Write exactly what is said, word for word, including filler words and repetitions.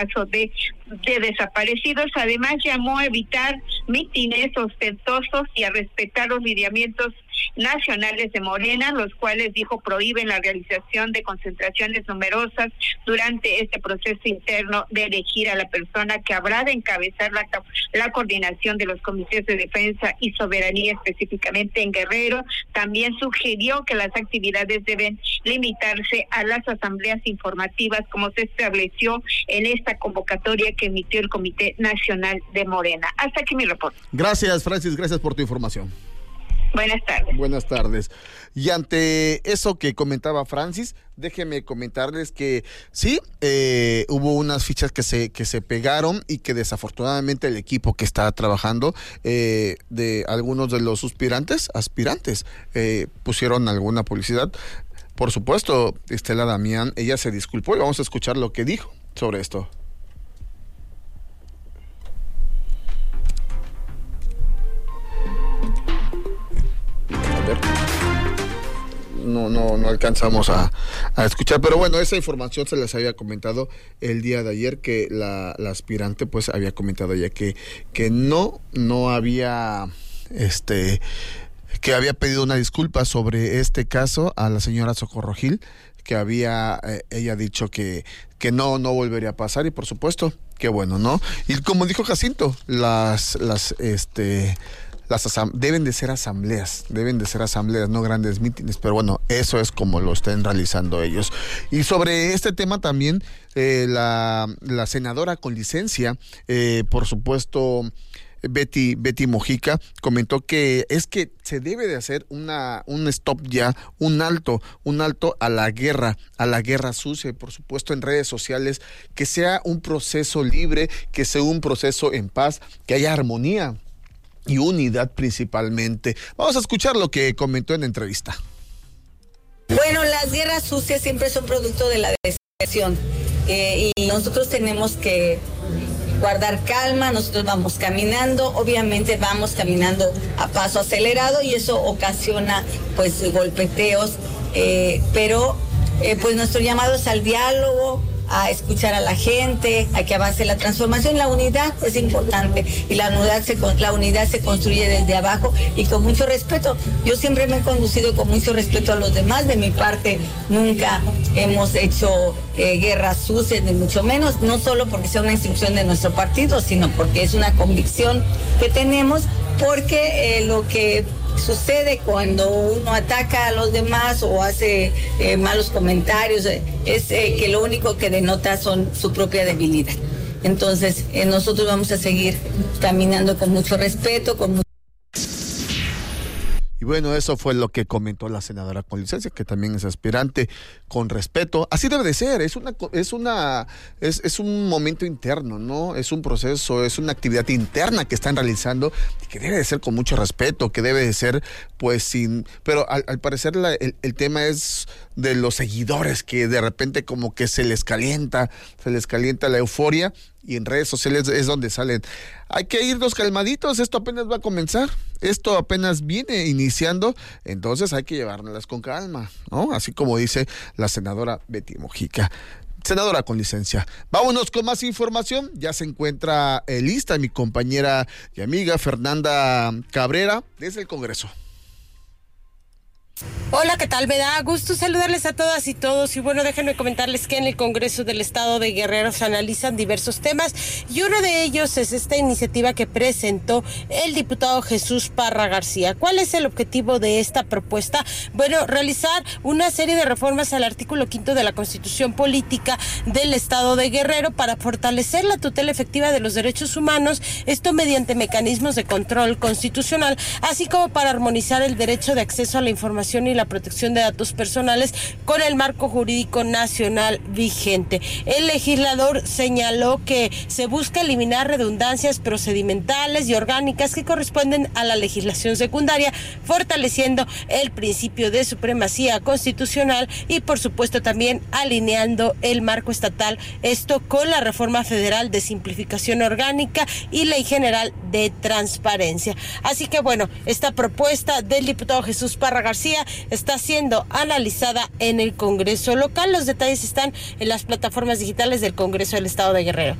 caso de, de desaparecidos. Además, llamó a evitar mítines ostentosos y a respetar los lineamientos nacionales de Morena, los cuales, dijo, prohíben la realización de concentraciones numerosas durante este proceso interno de elegir a la persona que habrá de encabezar la, la coordinación de los comités de defensa y soberanía, específicamente en Guerrero. También sugirió que las actividades deben limitarse a las asambleas informativas, como se estableció en esta convocatoria que emitió el Comité Nacional de Morena. Hasta aquí mi reporte. Gracias, Francis, gracias por tu información. Buenas tardes. Buenas tardes. Y ante eso que comentaba Francis, déjenme comentarles que sí, eh, hubo unas fichas que se que se pegaron y que desafortunadamente el equipo que está trabajando, eh, de algunos de los aspirantes, aspirantes, eh, pusieron alguna publicidad. Por supuesto, Estela Damián, ella se disculpó y vamos a escuchar lo que dijo sobre esto. No, no, no alcanzamos a, a escuchar, pero bueno, esa información se les había comentado el día de ayer, que la, la aspirante pues había comentado ya que, que no, no había, este, que había pedido una disculpa sobre este caso a la señora Socorro Gil, que había eh, ella dicho que, que no, no volvería a pasar, y por supuesto, que bueno, ¿no? Y como dijo Jacinto, las, las, este... Las asam- deben de ser asambleas, deben de ser asambleas, no grandes mítines, pero bueno, eso es como lo estén realizando ellos. Y sobre este tema también, eh, la, la senadora con licencia, eh, por supuesto, Betty, Betty Mojica, comentó que es que se debe de hacer una, un stop ya, un alto, un alto a la guerra, a la guerra sucia, y por supuesto en redes sociales, que sea un proceso libre, que sea un proceso en paz, que haya armonía y unidad principalmente. Vamos a escuchar lo que comentó en la entrevista. Bueno, las guerras sucias siempre son producto de la desesperación, eh, y nosotros tenemos que guardar calma. Nosotros vamos caminando, obviamente vamos caminando a paso acelerado y eso ocasiona pues golpeteos, eh, pero eh, pues nuestro llamado es al diálogo, a escuchar a la gente, a que avance la transformación. La unidad es importante y la unidad se, la unidad se construye desde abajo y con mucho respeto. Yo siempre me he conducido con mucho respeto a los demás. De mi parte, nunca hemos hecho eh, guerras sucias, ni mucho menos, no solo porque sea una instrucción de nuestro partido, sino porque es una convicción que tenemos, porque eh, lo que sucede cuando uno ataca a los demás o hace eh, malos comentarios, eh, es eh, que lo único que denota son su propia debilidad. Entonces, eh, nosotros vamos a seguir caminando con mucho respeto, con mucho... Y bueno, eso fue lo que comentó la senadora con licencia, que también es aspirante, con respeto. Así debe de ser, es una es una es, es un momento interno, ¿no? Es un proceso, es una actividad interna que están realizando y que debe de ser con mucho respeto, que debe de ser pues sin... Pero al, al parecer la, el, el tema es de los seguidores, que de repente como que se les calienta, se les calienta la euforia, y en redes sociales es donde salen. Hay que irnos calmaditos, esto apenas va a comenzar, esto apenas viene iniciando, entonces hay que llevárnoslas con calma, ¿no? Así como dice la senadora Betty Mojica, senadora con licencia. Vámonos con más información. Ya se encuentra eh, lista mi compañera y amiga Fernanda Cabrera desde el Congreso. Hola, ¿qué tal? Me da gusto saludarles a todas y todos. Y bueno, déjenme comentarles que en el Congreso del Estado de Guerrero se analizan diversos temas y uno de ellos es esta iniciativa que presentó el diputado Jesús Parra García. ¿Cuál es el objetivo de esta propuesta? Bueno, realizar una serie de reformas al artículo quinto de la Constitución Política del Estado de Guerrero para fortalecer la tutela efectiva de los derechos humanos, esto mediante mecanismos de control constitucional, así como para armonizar el derecho de acceso a la información y la protección de datos personales con el marco jurídico nacional vigente. El legislador señaló que se busca eliminar redundancias procedimentales y orgánicas que corresponden a la legislación secundaria, fortaleciendo el principio de supremacía constitucional y por supuesto también alineando el marco estatal, esto con la reforma federal de simplificación orgánica y ley general de transparencia. Así que bueno, esta propuesta del diputado Jesús Parra García está siendo analizada en el Congreso local. Los detalles están en las plataformas digitales del Congreso del Estado de Guerrero.